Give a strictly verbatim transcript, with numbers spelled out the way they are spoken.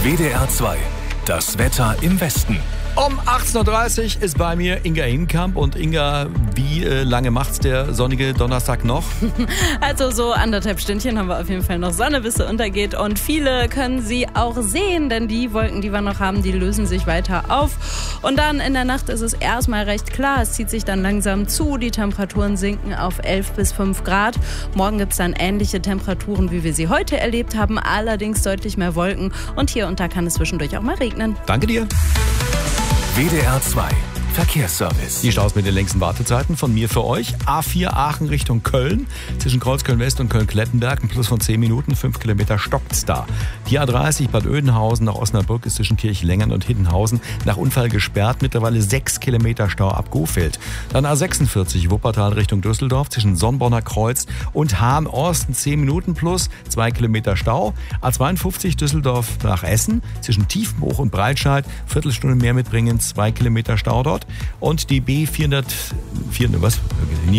W D R zwei. Das Wetter im Westen. Um achtzehn Uhr dreißig ist bei mir Inga Hinkamp. Und Inga, wie äh, lange macht's der sonnige Donnerstag noch? Also so anderthalb Stündchen haben wir auf jeden Fall noch Sonne, bis sie untergeht. Und viele können sie auch sehen, denn die Wolken, die wir noch haben, die lösen sich weiter auf. Und dann in der Nacht ist es erstmal recht klar. Es zieht sich dann langsam zu. Die Temperaturen sinken auf elf bis fünf Grad. Morgen gibt's dann ähnliche Temperaturen, wie wir sie heute erlebt haben. Allerdings deutlich mehr Wolken. Und hier und da kann es zwischendurch auch mal regnen. Danke dir. W D R zwei. Verkehrsservice. Die Staus mit den längsten Wartezeiten von mir für euch. A vier Aachen Richtung Köln. Zwischen Kreuzköln-West und Köln-Klettenberg. Ein Plus von zehn Minuten. fünf Kilometer stockt's da. Die A dreißig Bad Oeynhausen nach Osnabrück ist zwischen Kirchlengern und Hiddenhausen nach Unfall gesperrt. Mittlerweile sechs Kilometer Stau ab Gohfeld. Dann A sechsundvierzig Wuppertal Richtung Düsseldorf. Zwischen Sonnborner Kreuz und Hahn-Orsten zehn Minuten plus. zwei Kilometer Stau. A zweiundfünfzig Düsseldorf nach Essen. Zwischen Tiefenbruch und Breitscheid. Viertelstunde mehr mitbringen. zwei Kilometer Stau dort. Und die B vierhundert, vierhundert was?